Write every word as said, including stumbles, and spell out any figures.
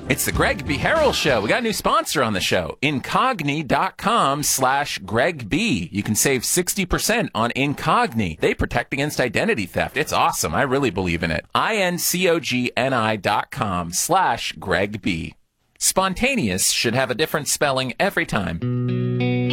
It's the Greg B. Harrell Show. We got a new sponsor on the show, Incogni.com slash Greg B. You can save sixty percent on Incogni. They protect against identity theft. It's awesome. I really believe in it. I-N-C-O-G-N-I dot com slash Greg B. Spontaneous should have a different spelling every time.